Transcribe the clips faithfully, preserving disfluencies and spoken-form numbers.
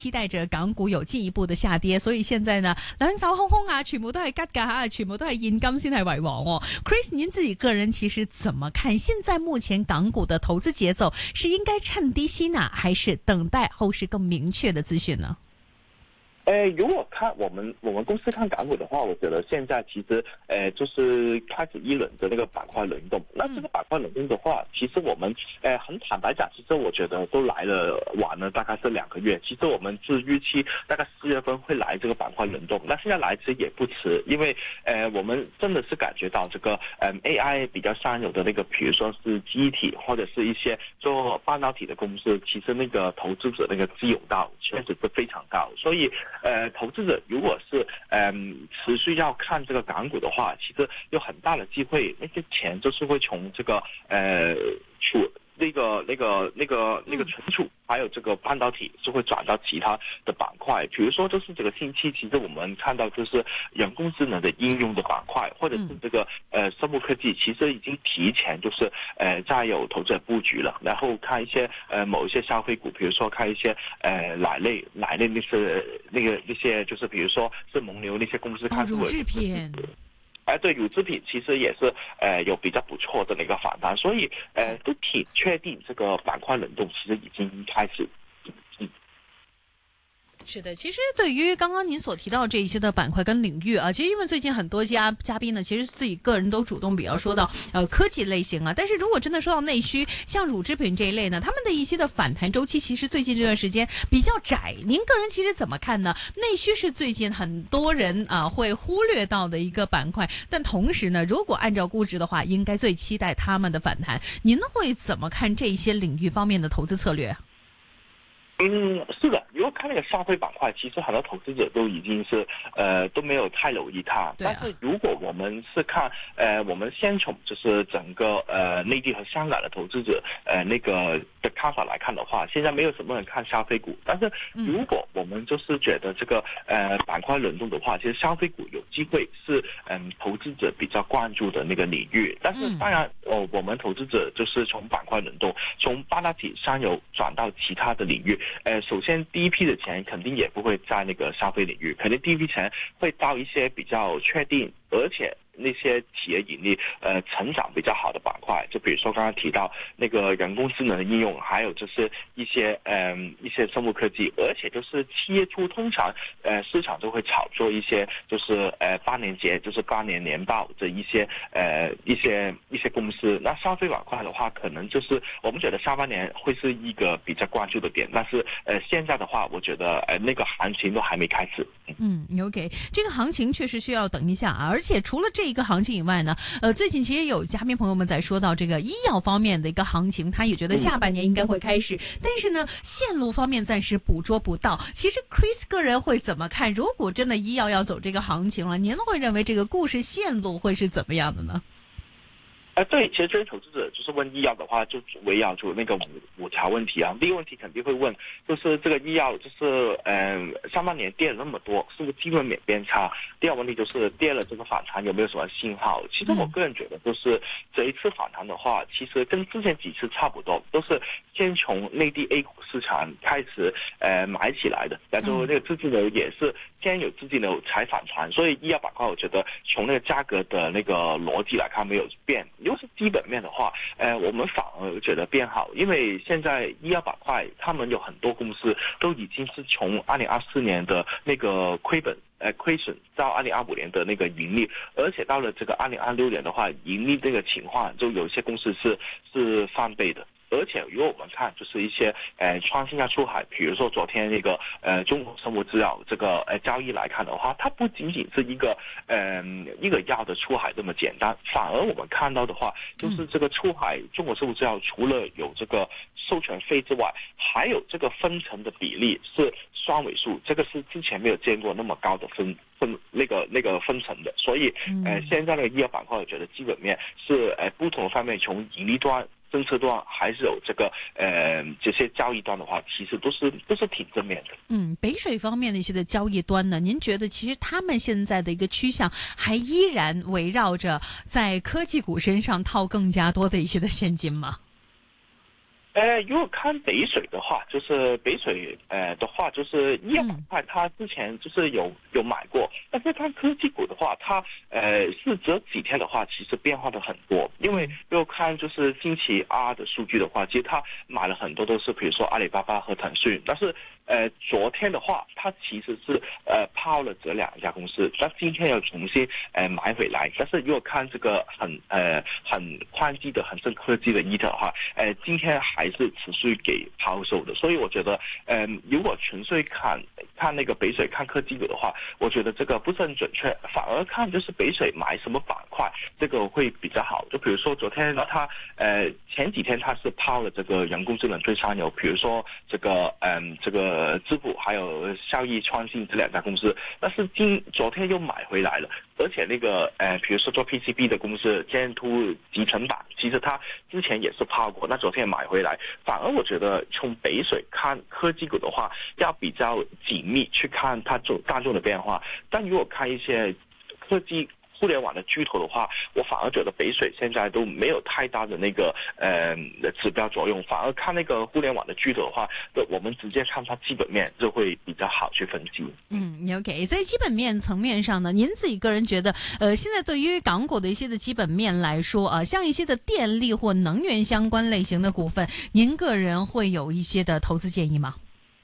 期待着港股有進一步嘅下跌，所以現在呢兩手空空啊，全部都係吉㗎嚇，全部都係現金先係為王哦。Chris，您自己個人其實怎麼看現在目前港股的投資節奏？是應該趁低吸納，還是等待後市更明確的資訊呢？ 呃，如果看我们我们公司看港股的话，我觉得现在其实呃就是开始一轮的那个板块轮动。那这个板块轮动的话，其实我们呃很坦白讲，其实我觉得都来了晚了大概是两个月。其实我们是预期大概四月份会来这个板块轮动，那现在来其实也不迟，因为呃我们真的是感觉到这个呃 A I 比较上游的那个，比如说是记忆体或者是一些做半导体的公司，其实那个投资者那个自由度确实是非常高，所以。呃，投资者如果是嗯、呃、持续要看这个港股的话，其实有很大的机会，那些钱就是会从这个呃储那个那个那个那个存储，还有这个半导体是会转到其他的板块，比如说就是这个星期，其实我们看到就是人工智能的应用的板块，或者是这个呃生物科技，其实已经提前就是呃在有投资者布局了，然后看一些呃某一些消费股，比如说看一些呃奶类奶类那些那个那些就是比如说是蒙牛那些公司开始。 乳制品。 哎，对，乳制品其实也是呃有比较不错的那个反弹，所以呃都挺确定这个板块轮动其实已经开始。 是的，其實對於剛剛您所提到這一些的板塊跟領域啊，其實因為最近很多家嘉賓呢，其實自己個人都主動比較說到呃科技類型啊，但是如果真的說到內需，像乳製品這一類呢，他們的一些的反彈週期其實最近這段時間比較窄，您個人其實怎麼看呢？內需是最近很多人啊會忽略到的一個板塊，但同時呢，如果按照估值的話，應該最期待他們的反彈，您會怎麼看這些領域方面的投資策略？ 嗯，是的，如果看那个消费板块，其实很多投资者都已经是呃都没有太留意它。但是如果我们是看呃我们先从就是整个呃内地和香港的投资者呃那个的看法来看的话，现在没有什么人看消费股。但是如果我们就是觉得这个呃板块轮动的话，其实消费股有机会是嗯、呃、投资者比较关注的那个领域。但是当然哦，我们投资者就是从板块轮动，从半导体上游转到其他的领域。呃，首先第一批的钱肯定也不会在那个消费领域，肯定第一批钱会到一些比较确定，而且那些企业盈利呃成长比较好的板块，就比如说刚刚提到那个人工智能的应用，还有就是一些嗯、呃、一些生物科技，而且就是七月初通常呃市场就会炒作一些就是呃八年节就是八年年报这一些呃一些一些公司。那消费板块的话，可能就是我们觉得下半年会是一个比较关注的点，但是呃现在的话，我觉得呃那个行情都还没开始。 嗯 ，OK， 这个行情确实需要等一下啊，而且除了这一个行情以外呢，呃，最近其实有嘉賓朋友們在說到這個醫藥方面的一個行情，他也覺得下半年應該會開始，但是呢，線路方面暫時捕捉不到。其實 Chris 個人會怎麼看？如果真的醫藥要走這個行情了，您會認為這個故事線路會是怎麼樣的呢？ 呃，对，其实这些投资者就是问医药的话，就围绕住那个五五条问题啊。第一个问题肯定会问，就是这个医药就是呃上半年跌了那么多，是不是基本面变差？第二个问题就是跌了这个反弹有没有什么信号？其实我个人觉得，就是这一次反弹的话，其实跟之前几次差不多，都是先从内地 A 股市场开始呃买起来的，然后那个资金流也是先有资金流才反弹，所以医药板块我觉得从那个价格的那个逻辑来看没有变。如果是基本面的话，呃，我们反而觉得变好，因为现在医药板块，他们有很多公司都已经是从二零二四年的那个亏本。呃，亏损到二零二五年的那个盈利，而且到了这个二零二六年的话，盈利这个情况，就有些公司是是翻倍的。而且如果我们看就是一些呃创新药出海，比如说昨天那个呃中国生物制药这个呃交易来看的话，它不仅仅是一个呃一个药的出海这么简单，反而我们看到的话，就是这个出海中国生物制药除了有这个授权费之外，还有这个分成的比例是双位数，这个是之前没有见过那么高的分。分那个那个分成的，所以呃现在的医药板块，我觉得基本面是呃不同方面，从盈利端、政策端，还是有这个呃这些交易端的话，其实都是都是挺正面的。 嗯，北水方面的一些的交易端呢，您觉得其实他们现在的一个趋向，还依然围绕着在科技股身上套更加多的一些的现金吗？ 呃，如果看北水的话，就是北水呃的话，就是医药板块，它之前就是有有买过，但是看科技股的话，它呃是这几天的话，其实变化的很多。因为如果看就是星期二的数据的话，其实它买了很多都是比如说阿里巴巴和腾讯，但是呃昨天的话，它其实是呃抛了这两家公司，但今天又重新呃买回来。但是如果看这个很呃很宽基的恒生科技的 E T F 的话，呃今天还是持续给抛售的，所以我觉得，嗯、呃，如果纯粹看看那个北水看科技股的话，我觉得这个不是很准确，反而看就是北水买什么板块，这个会比较好。就比如说昨天他呃前几天他是抛了这个人工智能最上游，比如说这个嗯这个支付还有效益创新这两家公司，但是今昨天又买回来了。而且那个呃，比如说做 P C B 的公司建凸集成板，其实它之前也是抛过，那昨天买回来。反而我觉得从北水看科技股的话，要比较紧密去看它做大众的变化。但如果看一些科技互联网的巨头的话，我反而觉得北水现在都没有太大的那个呃指标作用，反而看那个互联网的巨头的话，我们直接看它基本面就会比较好去分析。 嗯 ，OK， 所以基本面层面上呢，您自己个人觉得，呃，现在对于港股的一些的基本面来说啊，像一些的电力或能源相关类型的股份，您个人会有一些的投资建议吗？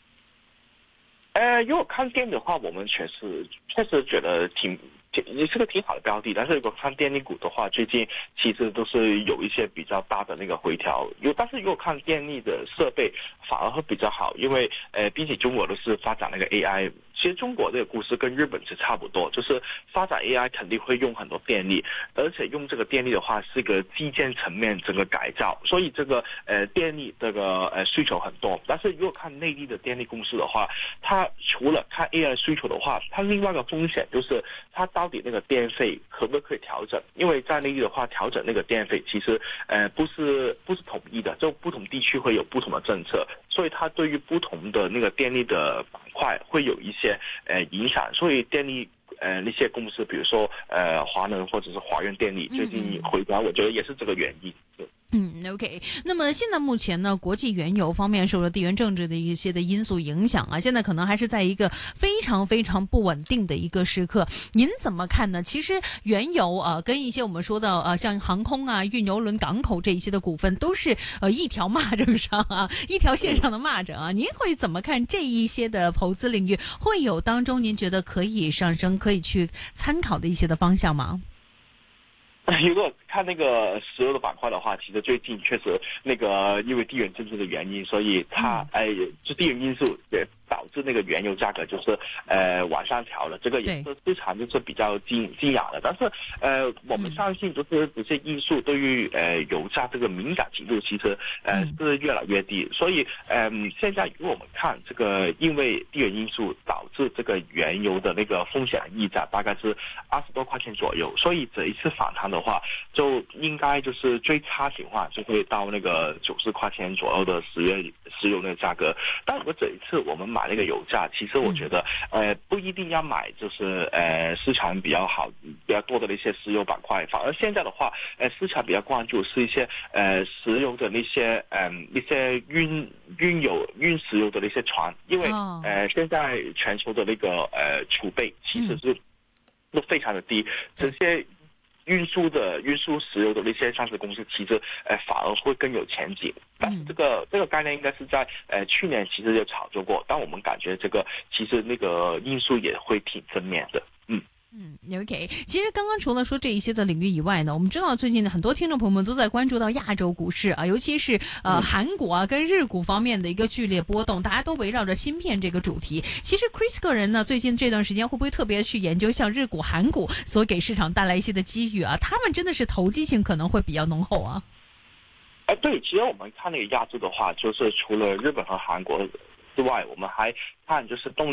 呃，如果看电的话，我们确实确实觉得挺。也是个挺好的标的，但是如果看电力股的话，最近其实都是有一些比较大的那个回调。有，但是如果看电力的设备，反而会比较好，因为呃，毕竟中国都是发展那个 A I。其实中国这个故事跟日本是差不多，就是发展 A I 肯定会用很多电力，而且用这个电力的话是一个基建层面整个改造，所以这个呃电力这个呃需求很多。但是如果看内地的电力公司的话，它除了看 A I 需求的话，它另外一个风险就是它到底那个电费可不可以调整？因为在内地的话，调整那个电费其实呃不是不是统一的，就不同地区会有不同的政策，所以它对于不同的那个电力的板块会有一些呃影响。所以电力呃那些公司，比如说呃华能或者是华润电力，最近回调，我觉得也是这个原因。 嗯 ，OK。那么现在目前呢，国际原油方面受了地缘政治的一些的因素影响啊，现在可能还是在一个非常非常不稳定的一个时刻。您怎么看呢？其实原油啊，跟一些我们说的呃，像航空啊、运油轮、港口这一些的股份，都是呃一条蚂蚱上啊，一条线上的蚂蚱啊。您会怎么看这一些的投资领域？会有当中您觉得可以上升、可以去参考的一些的方向吗？ 如果看那个石油的板块的话，其实最近确实那个因为地缘政治的原因，所以它哎，就地缘因素也导致那个原油价格就是呃往上调了，这个也是市场就是比较惊惊讶的。但是呃，我们相信就是这些因素对于呃油价这个敏感程度其实呃是越来越低，所以呃现在如果我们看这个因为地缘因素导致这个原油的那个风险溢价大概是二十多块钱左右，所以这一次反弹的话，就应该就是最差情况就会到那个九十块钱左右的石油石油那个价格。但如果这一次我们买那个油价，其实我觉得呃不一定要买就是呃市场比较好比较多的那些石油板块，反而现在的话呃市场比较关注是一些呃石油的那些呃一些运运油运石油的那些船，因为呃现在全球的那个呃储备其实是都非常的低，这些运输的运输石油的那些上市公司，其实呃反而会更有前景。但是这个这个概念应该是在呃去年其实就炒作过，但我们感觉这个其实那个因素也会挺正面的。嗯。 嗯 ，OK。其实刚刚除了说这一些的领域以外呢，我们知道最近很多听众朋友们都在关注到亚洲股市啊，尤其是呃韩股啊跟日股方面的一个剧烈波动，大家都围绕着芯片这个主题。其实 Chris 个人呢，最近这段时间会不会特别去研究像日股、韩股所给市场带来一些的机遇啊？他们真的是投机性可能会比较浓厚啊。 哎，对，其实我们看那个亚洲的话，就是除了日本和韩国之外，我们还看就是东南亚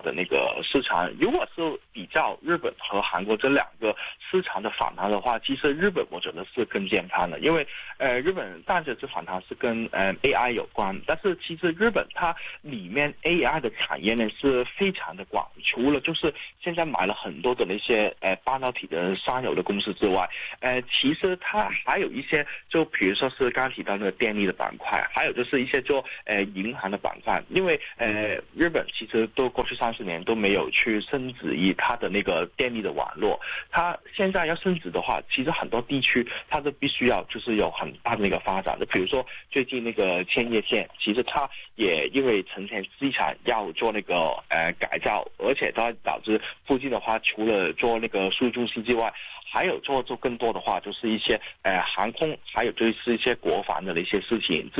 的那个市场。如果是比较日本和韩国这两个市场的反弹的话，其实日本我觉得是更健康的，因为呃日本但这次反弹是跟呃 A I 有关，但是其实日本它里面 A I 的产业呢是非常的广，除了就是现在买了很多的那些呃半导体的上游的公司之外，呃其实它还有一些就比如说是刚刚提到那个电力的板块，还有就是一些做呃银行的板块，因为呃日本其实都过去三十年都没有去升级于它的那个电力的网络，它现在要升级的话，其实很多地区它都必须要就是有很大的那个发展的，比如说最近那个千叶县，其实它也因为成田机场要做那个呃改造，而且它导致附近的话，除了做那个数据中心之外，还有做做更多的话，就是一些呃航空，还有就是一些国防的一些事情。